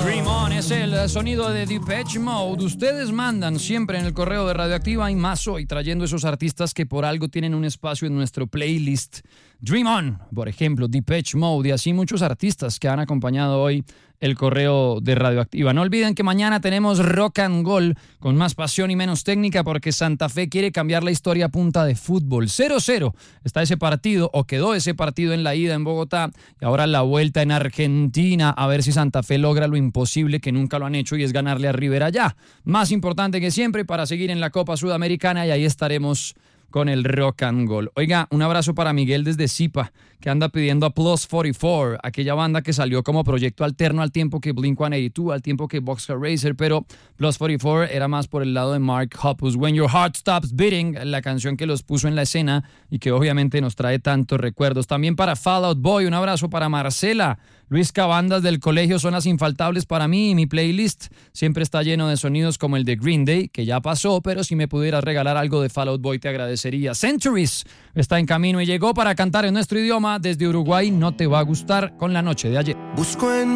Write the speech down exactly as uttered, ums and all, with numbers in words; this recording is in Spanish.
Dream On es el sonido de Depeche Mode. Ustedes mandan siempre en el correo de Radioactiva y más hoy trayendo esos artistas que por algo tienen un espacio en nuestro playlist. Dream On, por ejemplo, Depeche Mode y así muchos artistas que han acompañado hoy el correo de Radioactiva. No olviden que mañana tenemos Rock and Goal con más pasión y menos técnica porque Santa Fe quiere cambiar la historia a punta de fútbol. cero cero está ese partido o quedó ese partido en la ida en Bogotá y ahora la vuelta en Argentina a ver si Santa Fe logra lo imposible que nunca lo han hecho y es ganarle a River allá. Más importante que siempre para seguir en la Copa Sudamericana y ahí estaremos con el Rock and Goal. Oiga, un abrazo para Miguel desde Zipa, que anda pidiendo a Plus cuarenta y cuatro, aquella banda que salió como proyecto alterno al tiempo que Blink ciento ochenta y dos, al tiempo que Boxcar Racer, pero Plus cuarenta y cuatro era más por el lado de Mark Hoppus. When Your Heart Stops Beating, la canción que los puso en la escena y que obviamente nos trae tantos recuerdos. También para Fall Out Boy, un abrazo para Marcela. Luis Cabandas del colegio son las infaltables para mí y mi playlist siempre está lleno de sonidos como el de Green Day, que ya pasó, pero si me pudieras regalar algo de Fall Out Boy te agradecería. Centuries está en camino y llegó para cantar en nuestro idioma desde Uruguay. No te va a gustar con La Noche de Ayer. Busco en